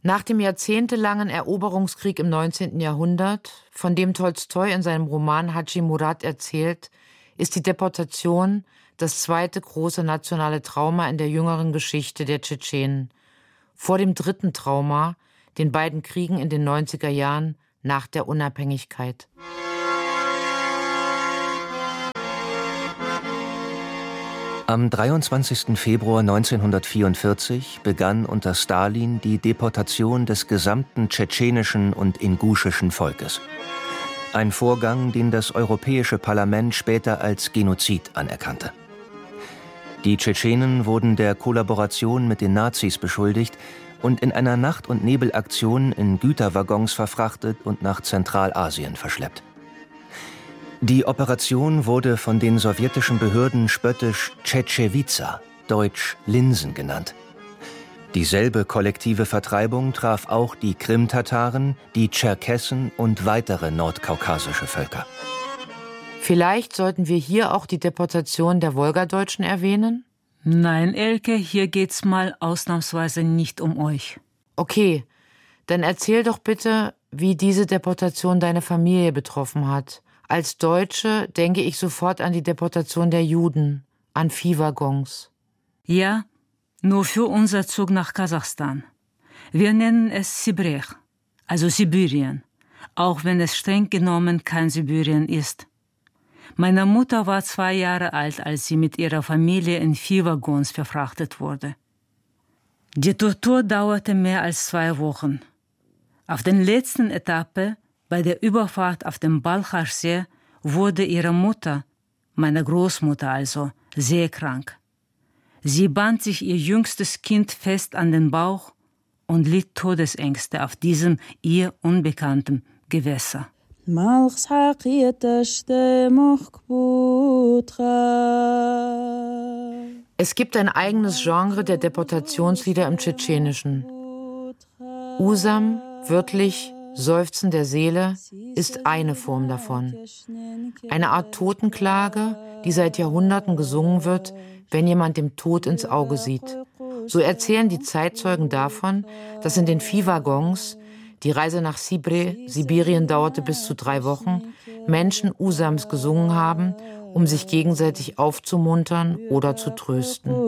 Nach dem jahrzehntelangen Eroberungskrieg im 19. Jahrhundert, von dem Tolstoi in seinem Roman Hadschi Murat erzählt, ist die Deportation das zweite große nationale Trauma in der jüngeren Geschichte der Tschetschenen. Vor dem dritten Trauma, den beiden Kriegen in den 90er Jahren nach der Unabhängigkeit. Am 23. Februar 1944 begann unter Stalin die Deportation des gesamten tschetschenischen und inguschischen Volkes. Ein Vorgang, den das Europäische Parlament später als Genozid anerkannte. Die Tschetschenen wurden der Kollaboration mit den Nazis beschuldigt und in einer Nacht- und Nebelaktion in Güterwaggons verfrachtet und nach Zentralasien verschleppt. Die Operation wurde von den sowjetischen Behörden spöttisch Tschetschewiza, deutsch Linsen genannt. Dieselbe kollektive Vertreibung traf auch die Krimtataren, die Tscherkessen und weitere nordkaukasische Völker. Vielleicht sollten wir hier auch die Deportation der Wolgadeutschen erwähnen? Nein, Elke, hier geht's mal ausnahmsweise nicht um euch. Okay, dann erzähl doch bitte, wie diese Deportation deine Familie betroffen hat. Als Deutsche denke ich sofort an die Deportation der Juden, an Viehwaggons. Ja, nur für unser Zug nach Kasachstan. Wir nennen es Sibrech, also Sibirien, auch wenn es streng genommen kein Sibirien ist. Meine Mutter war 2 Jahre alt, als sie mit ihrer Familie in Viehwaggons verfrachtet wurde. Die Tortur dauerte mehr als 2 Wochen. Auf der letzten Etappe, bei der Überfahrt auf dem Balchaschsee, wurde ihre Mutter, meine Großmutter also, sehr krank. Sie band sich ihr jüngstes Kind fest an den Bauch und litt Todesängste auf diesem ihr unbekannten Gewässer. Es gibt ein eigenes Genre der Deportationslieder im Tschetschenischen. Usam, wörtlich Seufzen der Seele, ist eine Form davon. Eine Art Totenklage, die seit Jahrhunderten gesungen wird, wenn jemand dem Tod ins Auge sieht. So erzählen die Zeitzeugen davon, dass in den Viehwaggons, die Reise nach Sibirien dauerte bis zu 3 Wochen, Menschen Usams gesungen haben, um sich gegenseitig aufzumuntern oder zu trösten.